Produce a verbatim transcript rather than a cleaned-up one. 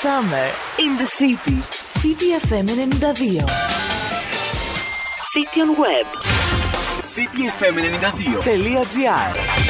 Summer in the City. City εφ εμ ενενήντα δύο. City on Web. σίτι εφ εμ ενενήντα δύο τελεία τζι άρ.